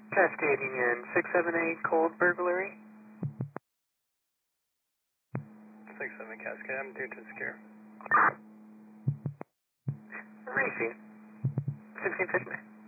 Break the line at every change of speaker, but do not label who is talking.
Cascade Union 678 cold burglary.
67 Cascade, I'm due to secure.
Receive. 1659.